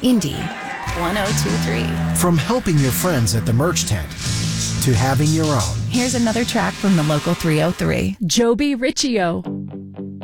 Indy 1023. From helping your friends at the merch tent to having your own. Here's another track from the local 303. Joby Riccio.